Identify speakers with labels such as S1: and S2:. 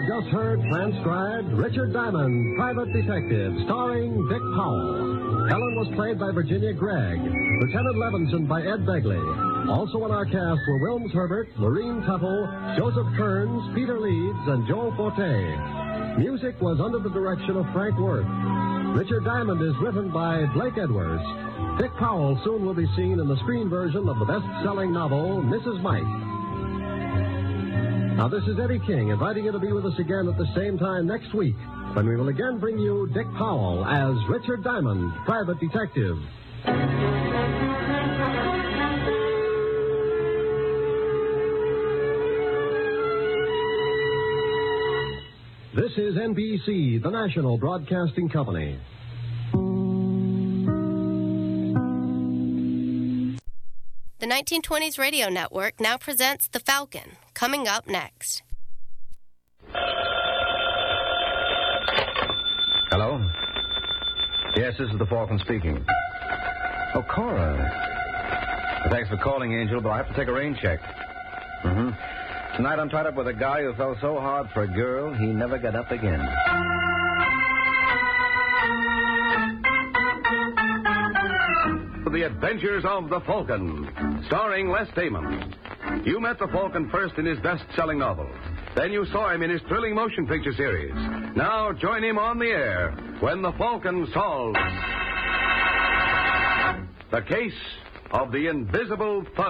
S1: Just heard transcribed Richard Diamond, Private Detective, starring Dick Powell. Helen was played by Virginia Gregg, Lieutenant Levinson by Ed Begley. Also on our cast were Wilms Herbert, Lorene Tuttle, Joseph Kearns, Peter Leeds, and Joe Forte. Music was under the direction of Frank Worth. Richard Diamond is written by Blake Edwards. Dick Powell soon will be seen in the screen version of the best-selling novel, Mrs. Mike. Now, this is Eddie King inviting you to be with us again at the same time next week when we will again bring you Dick Powell as Richard Diamond, Private Detective. This is NBC, the national broadcasting company.
S2: The 1920s Radio Network now presents The Falcon, coming up next.
S3: Hello? Yes, this is the Falcon speaking. Oh, Cora. Thanks for calling, Angel, but I have to take a rain check. Tonight I'm tied up with a guy who fell so hard for a girl, he never got up again.
S4: The Adventures of the Falcon, starring Les Damon. You met the Falcon first in his best-selling novel. Then you saw him in his thrilling motion picture series. Now join him on the air when the Falcon solves the case of the invisible thug.